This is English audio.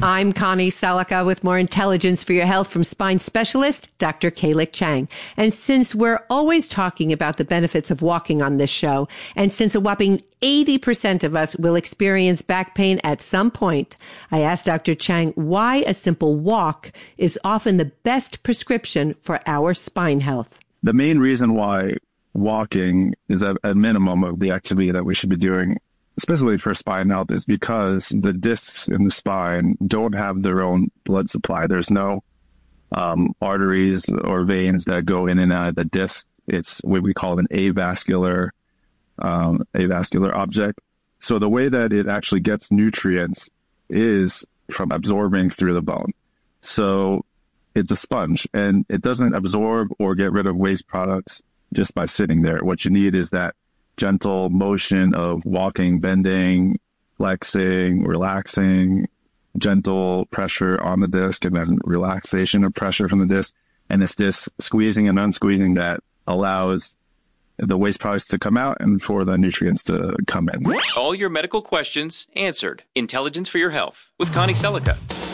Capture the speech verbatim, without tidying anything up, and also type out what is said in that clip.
I'm Connie Selica with more intelligence for your health from spine specialist, Doctor Kalik Chang. And since we're always talking about the benefits of walking on this show, and since a whopping eighty percent of us will experience back pain at some point, I asked Doctor Chang why a simple walk is often the best prescription for our spine health. The main reason why walking is a, a minimum of the activity that we should be doing, especially for spine health, is because the discs in the spine don't have their own blood supply. There's no um, arteries or veins that go in and out of the disc. It's what we call an avascular, um, avascular object. So the way that it actually gets nutrients is from absorbing through the bone. So it's a sponge, and it doesn't absorb or get rid of waste products just by sitting there. What you need is that gentle motion of walking, bending, flexing, relaxing, gentle pressure on the disc, and then relaxation of pressure from the disc. And it's this squeezing and unsqueezing that allows the waste products to come out and for the nutrients to come in. All your medical questions answered. Intelligence for your health with Connie Selica.